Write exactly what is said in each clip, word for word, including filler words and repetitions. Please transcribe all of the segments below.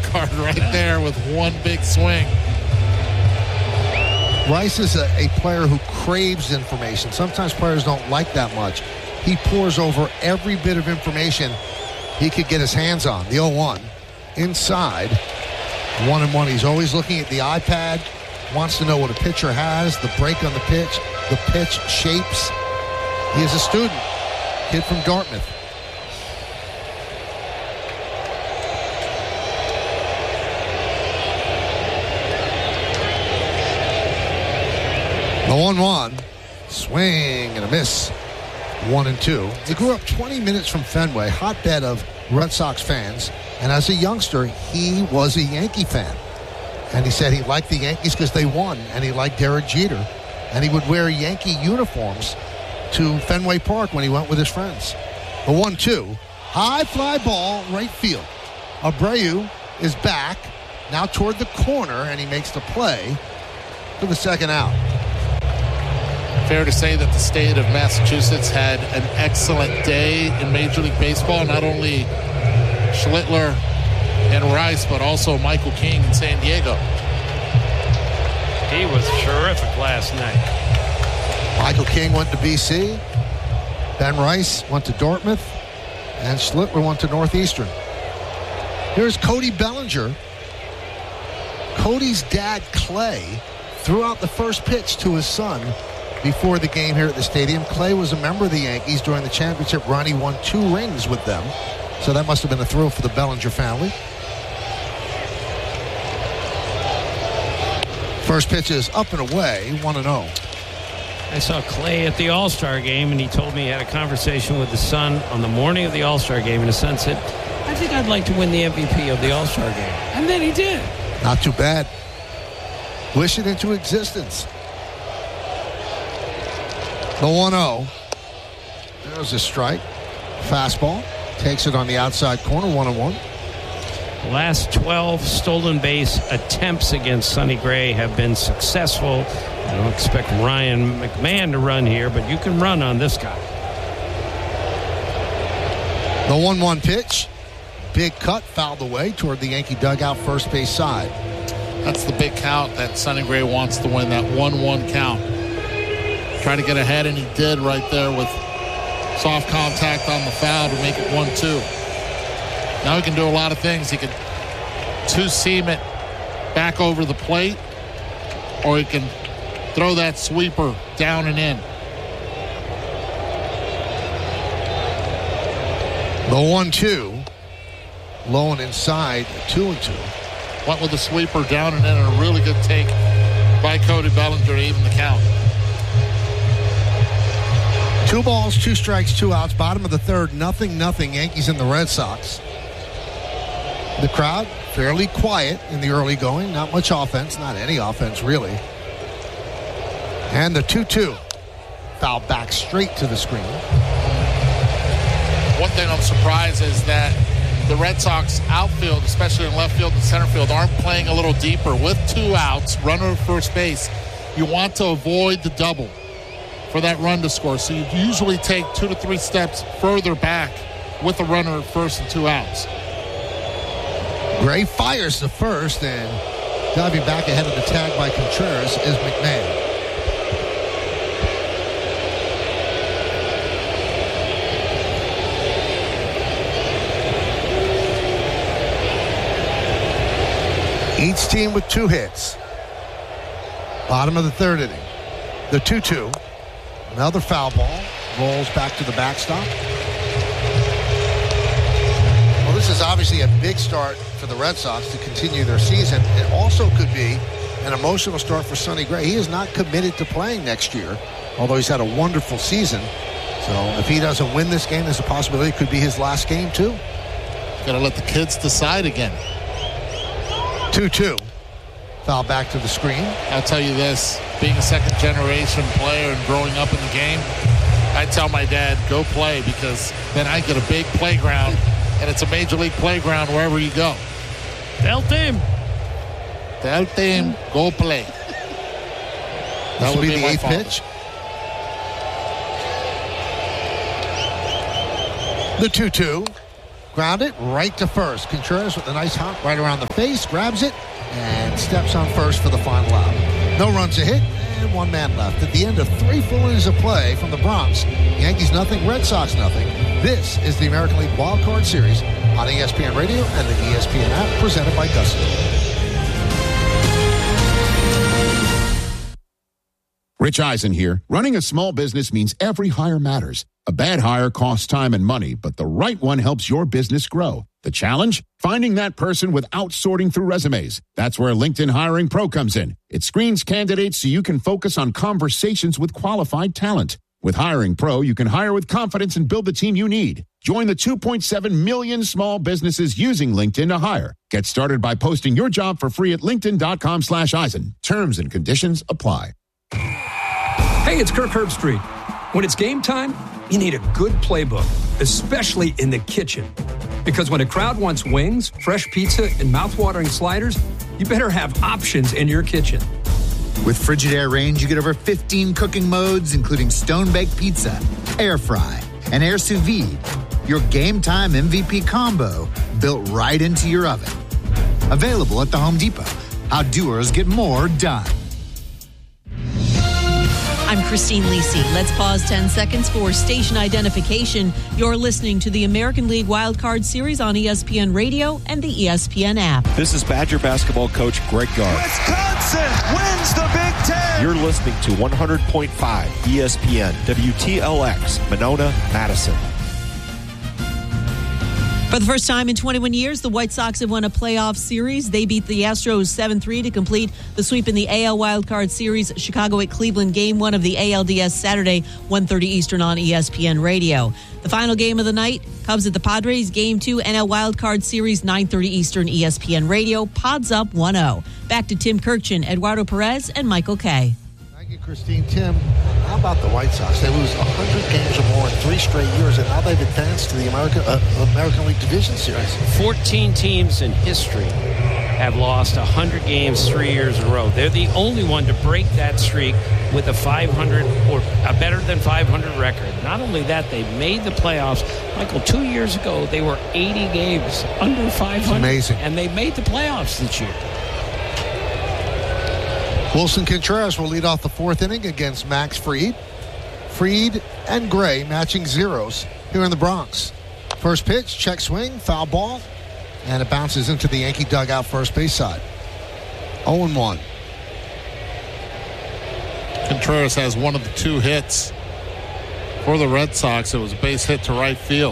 card right there with one big swing. Rice is a, a player who craves information. Sometimes players don't like that much. He pours over every bit of information he could get his hands on. The oh one inside, one and one. He's always looking at the iPad, wants to know what a pitcher has, the break on the pitch, the pitch shapes. He is a student, kid from Dartmouth. The one one, swing and a miss. One and two. He grew up twenty minutes from Fenway, hotbed of Red Sox fans. And as a youngster, he was a Yankee fan. And he said he liked the Yankees because they won. And he liked Derek Jeter. And he would wear Yankee uniforms to Fenway Park when he went with his friends. The one two, high fly ball, right field. Abreu is back, now toward the corner, and he makes the play for the second out. Fair to say that the state of Massachusetts had an excellent day in Major League Baseball. Not only Schlittler and Rice, but also Michael King in San Diego. He was terrific last night. Michael King went to B C. Ben Rice went to Dartmouth. And Schlittler went to Northeastern. Here's Cody Bellinger. Cody's dad, Clay, threw out the first pitch to his son before the game here at the stadium. Clay was a member of the Yankees during the championship run. He won two rings with them. So that must have been a thrill for the Bellinger family. First pitch is up and away, one and oh. I saw Clay at the All-Star game, and he told me he had a conversation with his son on the morning of the All-Star game, and his son said, I think I'd like to win the M V P of the All-Star game. And then he did. Not too bad. Wish it into existence. The one oh. There's a strike. Fastball. Takes it on the outside corner, one and one. The last twelve stolen base attempts against Sonny Gray have been successful. I don't expect Ryan McMahon to run here, but you can run on this guy. The one one pitch. Big cut, fouled away toward the Yankee dugout, first base side. That's the big count that Sonny Gray wants to win, that one one count. Trying to get ahead, and he did right there with soft contact on the foul to make it one two. Now he can do a lot of things. He can two-seam it back over the plate, or he can throw that sweeper down and in. The one two. Low and inside, two and two. Went with the sweeper down and in, and a really good take by Cody Bellinger to even the count. Two balls, two strikes, two outs. Bottom of the third, nothing, nothing. Yankees and the Red Sox. The crowd fairly quiet in the early going. Not much offense, not any offense really. And the two two. Foul back straight to the screen. One thing I'm surprised is that the Red Sox outfield, especially in left field and center field, aren't playing a little deeper. With two outs, runner at first base, you want to avoid the double for that run to score. So you usually take two to three steps further back with a runner at first and two outs. Gray fires the first, and diving back ahead of the tag by Contreras is McMahon. Each team with two hits. Bottom of the third inning. The two two. Another foul ball. Rolls back to the backstop. Well, this is obviously a big start for the Red Sox to continue their season. It also could be an emotional start for Sonny Gray. He is not committed to playing next year, although he's had a wonderful season. So if he doesn't win this game, there's a possibility it could be his last game too. Got to let the kids decide again. two two. Foul back to the screen. I'll tell you this, being a second-generation player and growing up in the game, I tell my dad, go play, because then I get a big playground, and it's a major league playground wherever you go. Tell team. Tell team, go play. That would be the eighth pitch. The two two. grounded right to first. Contreras with a nice hop right around the face, grabs it, and steps on first for the final out. No runs a hit, and one man left. At the end of three full innings of play from the Bronx, Yankees nothing, Red Sox nothing. This is the American League Wild Card Series on E S P N Radio and the E S P N app, presented by Gusto. Rich Eisen here. Running a small business means every hire matters. A bad hire costs time and money, but the right one helps your business grow. The challenge? Finding that person without sorting through resumes. That's where LinkedIn Hiring Pro comes in. It screens candidates so you can focus on conversations with qualified talent. With Hiring Pro, you can hire with confidence and build the team you need. Join the two point seven million small businesses using LinkedIn to hire. Get started by posting your job for free at linkedin.com slash Eisen. Terms and conditions apply. Hey, it's Kirk Herbstreit. When it's game time, you need a good playbook, especially in the kitchen. Because when a crowd wants wings, fresh pizza, and mouthwatering sliders, you better have options in your kitchen. With Frigidaire Range, you get over fifteen cooking modes, including stone-baked pizza, air fry, and air sous vide. Your game time M V P combo built right into your oven. Available at the Home Depot. How doers get more done. I'm Christine Lisi. Let's pause ten seconds for station identification. You're listening to the American League Wild Card Series on E S P N Radio and the E S P N app. This is Badger basketball coach Greg Gard. Wisconsin wins the Big Ten. You're listening to one hundred point five E S P N, W T L X, Monona, Madison. For the first time in twenty-one years, the White Sox have won a playoff series. They beat the Astros seven three to complete the sweep in the A L Wildcard Series. Chicago at Cleveland, game one of the A L D S Saturday, one thirty Eastern on E S P N Radio. The final game of the night, Cubs at the Padres, game two N L Wildcard Series, nine thirty Eastern, E S P N Radio. Pods up one oh. Back to Tim Kirchin, Eduardo Perez, and Michael Kay. Thank you, Christine. Tim, how about the White Sox? They lose one hundred games or more in three straight years, and now they've advanced to the American uh, American League Division Series. fourteen teams in history have lost one hundred games three years in a row. They're the only one to break that streak with a five hundred or a better than five hundred record. Not only that, they made the playoffs. Michael, two years ago, they were eighty games under five hundred. It's amazing. And they made the playoffs this year. Wilson Contreras will lead off the fourth inning against Max Fried. Fried and Gray matching zeros here in the Bronx. First pitch, check swing, foul ball, and it bounces into the Yankee dugout first base side. oh and one. Contreras has one of the two hits for the Red Sox. It was a base hit to right field.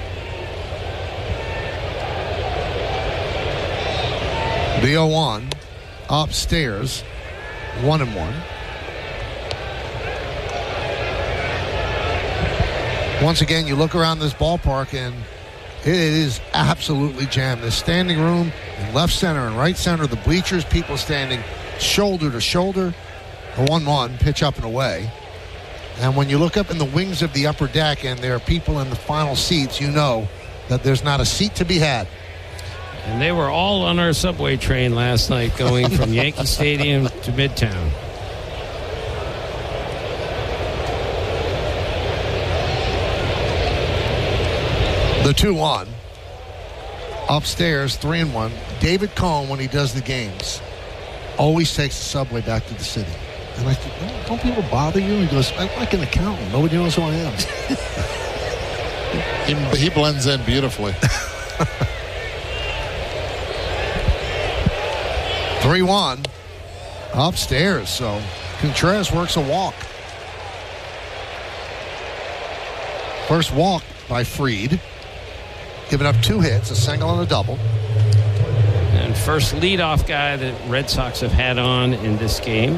The oh one upstairs. One and one. Once again, you look around this ballpark and it is absolutely jammed. The standing room in left center and right center, the bleachers, people standing shoulder to shoulder. The one one, pitch up and away. And when you look up in the wings of the upper deck and there are people in the final seats, you know that there's not a seat to be had. And they were all on our subway train last night going from Yankee Stadium to Midtown. The two one. Upstairs, three and one. David Cohn, when he does the games, always takes the subway back to the city. And I said, don't, don't people bother you? He goes, I'm like an accountant. Nobody knows who I am. he, he blends in beautifully. three one upstairs. So Contreras works a walk. First walk by Fried. Giving up two hits, a single and a double. And first leadoff guy that Red Sox have had on in this game.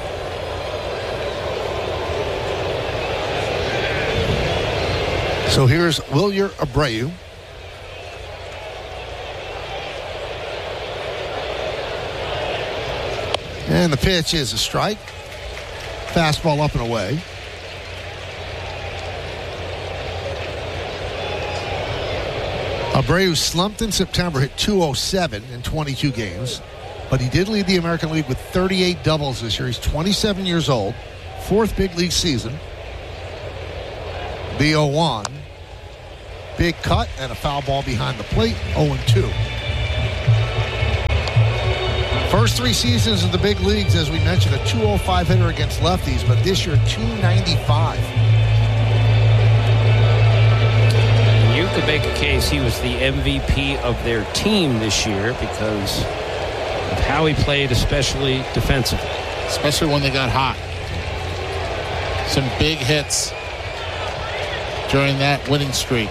So here's Wilyer Abreu. And the pitch is a strike. Fastball up and away. Abreu slumped in September, hit two oh seven in twenty-two games. But he did lead the American League with thirty-eight doubles this year. He's twenty-seven years old. Fourth big league season. The oh one. big cut and a foul ball behind the plate. oh and two. First three seasons in the big leagues, as we mentioned, a two oh five hitter against lefties, but this year two ninety-five. You could make a case he was the M V P of their team this year because of how he played, especially defensively. Especially when they got hot. Some big hits during that winning streak.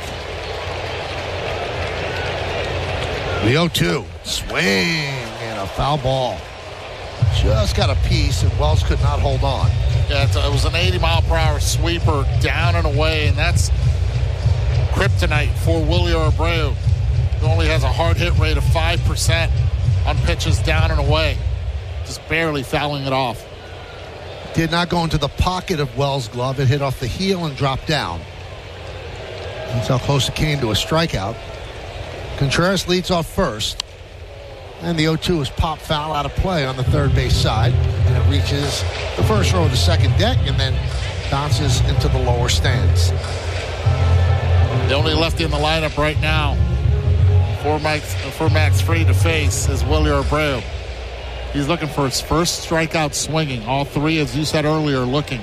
The oh two. Swing and a foul ball. Just got a piece, and Wells could not hold on. Yeah, it was an eighty mile per hour sweeper down and away, and that's kryptonite for Willie Abreu, who only has a hard hit rate of five percent on pitches down and away. Just barely fouling it off. Did not go into the pocket of Wells' glove. It hit off the heel and dropped down. That's how close it came to a strikeout. Contreras leads off first. And the oh two is popped foul out of play on the third base side. And it reaches the first row of the second deck and then bounces into the lower stands. The only lefty in the lineup right now for Max, for Max Fried to face is Willie Abreu. He's looking for his first strikeout swinging. All three, as you said earlier, looking.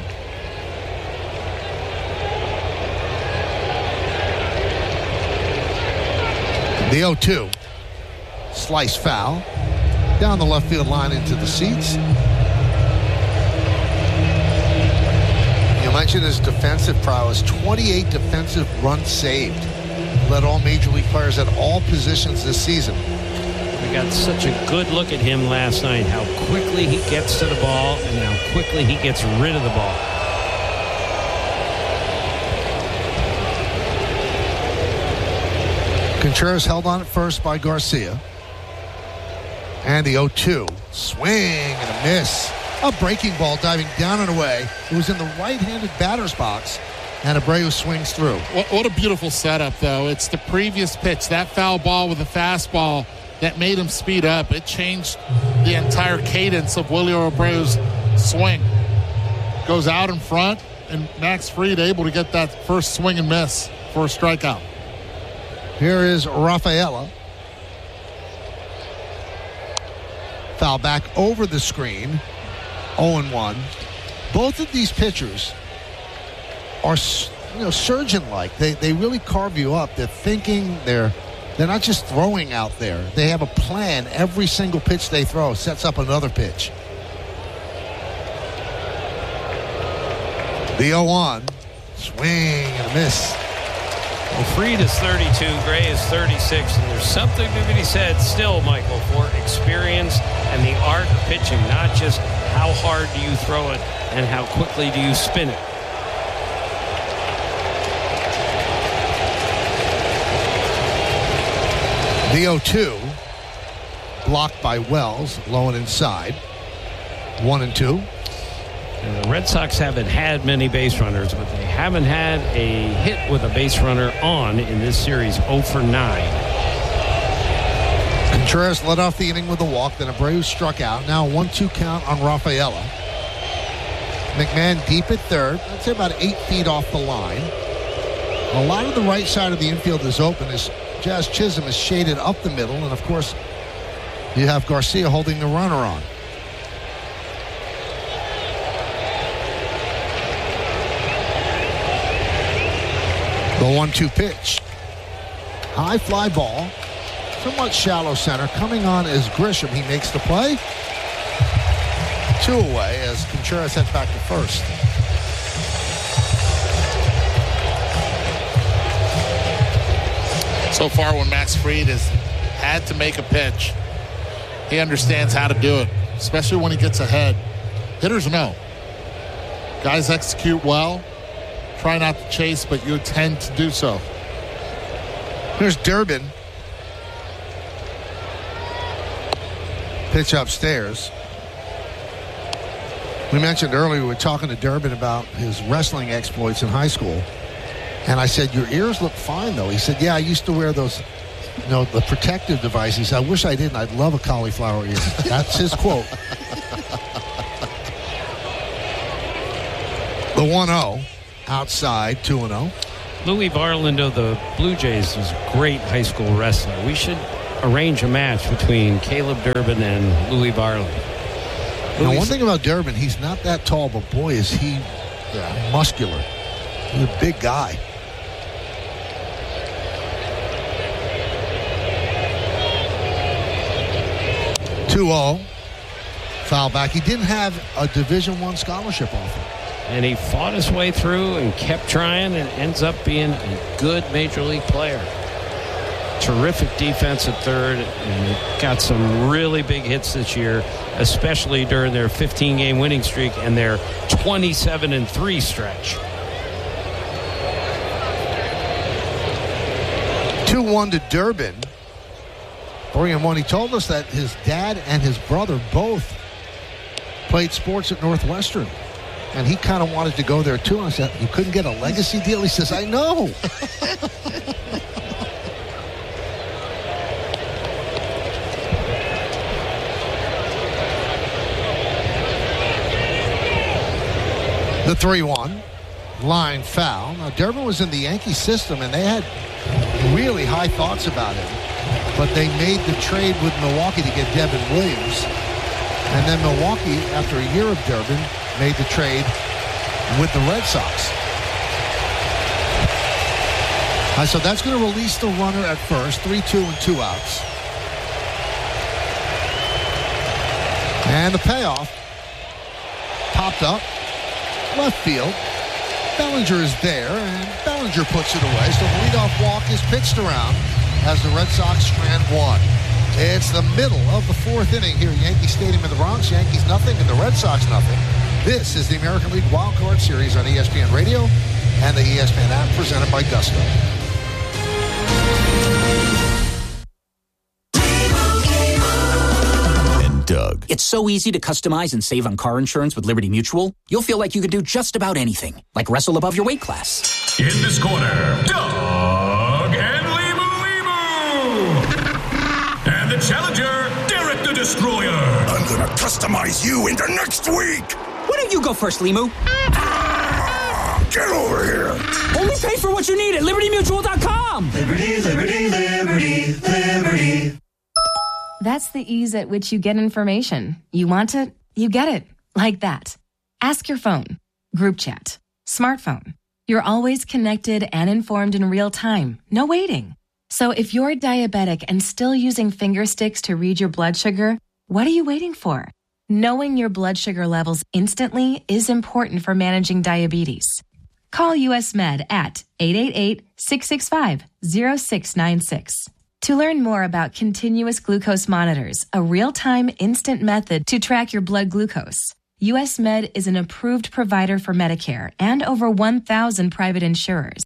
The oh two. Slice foul. Down the left field line into the seats. You mentioned his defensive prowess. twenty-eight defensive runs saved. Led all major league players at all positions this season. We got such a good look at him last night, how quickly he gets to the ball and how quickly he gets rid of the ball. Contreras held on at first by Garcia. And the oh two. Swing and a miss. A breaking ball diving down and away. It was in the right-handed batter's box. And Abreu swings through. What, what a beautiful setup, though. It's the previous pitch, that foul ball with a fastball that made him speed up. It changed the entire cadence of Willie Abreu's swing. Goes out in front, and Max Fried able to get that first swing and miss for a strikeout. Here is Rafaela. Foul back over the screen. oh and one. Both of these pitchers are, you know, surgeon-like. They they really carve you up. They're thinking. They're they're not just throwing out there. They have a plan. Every single pitch they throw sets up another pitch. The oh one. Swing and a miss. Well, Fried is thirty-two, Gray is thirty-six, and there's something to be said still, Michael, for experience and the art of pitching, not just how hard do you throw it and how quickly do you spin it. The oh two, blocked by Wells, low and inside. One and two. And the Red Sox haven't had many base runners, but they haven't had a hit with a base runner on in this series. oh for nine. Contreras led off the inning with a walk, then Abreu struck out. Now a one two count on Rafaela. McMahon deep at third. I'd say about eight feet off the line. A lot of the right side of the infield is open as Jazz Chisholm is shaded up the middle. And, of course, you have Garcia holding the runner on. The one two pitch. High fly ball. Somewhat shallow center. Coming on is Grisham. He makes the play. Two away as Contreras heads back to first. So far, when Max Fried has had to make a pitch, he understands how to do it, especially when he gets ahead. Hitters know. Guys execute well. Try not to chase, but you tend to do so. Here's Durbin. Pitch upstairs. We mentioned earlier we were talking to Durbin about his wrestling exploits in high school. And I said, your ears look fine, though. He said, yeah, I used to wear those, you know, the protective devices. I wish I didn't. I'd love a cauliflower ear. That's his quote. The one oh. Outside, two and oh. Louis Varland of the Blue Jays was a great high school wrestler. We should arrange a match between Caleb Durbin and Louis Varland. Now, Louis- one thing about Durbin, he's not that tall, but boy, is he yeah, muscular. He's a big guy. two oh. Foul back. He didn't have a Division One scholarship offer. And he fought his way through and kept trying and ends up being a good major league player. Terrific defense at third, and got some really big hits this year, especially during their fifteen-game winning streak and their twenty-seven and three stretch. two one to Durbin. three and one. He told us that his dad and his brother both played sports at Northwestern. And he kind of wanted to go there, too. And I said, you couldn't get a legacy deal? He says, I know. The three one. Line foul. Now, Durbin was in the Yankee system, and they had really high thoughts about him. But they made the trade with Milwaukee to get Devin Williams. And then Milwaukee, after a year of Durbin, made the trade with the Red Sox. Right, so that's going to release the runner at first. three two and two outs. And the payoff. Popped up. Left field. Bellinger is there, and Bellinger puts it away. So the leadoff walk is pitched around as the Red Sox strand one. It's the middle of the fourth inning here at Yankee Stadium in the Bronx. Yankees nothing and the Red Sox nothing. This is the American League Wild Card Series on E S P N Radio and the E S P N app presented by Gusto. And Doug. It's so easy to customize and save on car insurance with Liberty Mutual. You'll feel like you could do just about anything, like wrestle above your weight class. In this corner, Doug and and the challenger, Derek the Destroyer. I'm gonna customize you into next week. Why don't you go first, Limu? Ah, get over here. Only pay for what you need at Liberty Mutual dot com. Liberty, Liberty, Liberty, Liberty. That's the ease at which you get information. You want it, you get it. Like that. Ask your phone. Group chat. Smartphone. You're always connected and informed in real time. No waiting. So if you're diabetic and still using finger sticks to read your blood sugar, what are you waiting for? Knowing your blood sugar levels instantly is important for managing diabetes. Call U S Med at eight eight eight, six six five, zero six nine six. To learn more about continuous glucose monitors, a real-time instant method to track your blood glucose, U S Med is an approved provider for Medicare and over one thousand private insurers.